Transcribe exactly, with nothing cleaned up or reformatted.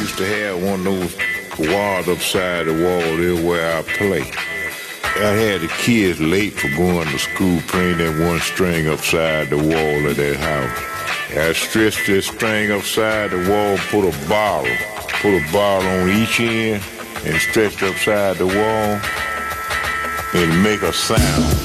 used to have one of those walls upside the wall there where I play. I had the kids late for going to school playing that one string upside the wall of that house. I stretched this string upside the wall, put a bottle, put a bottle on each end and stretched upside the wall and make a sound.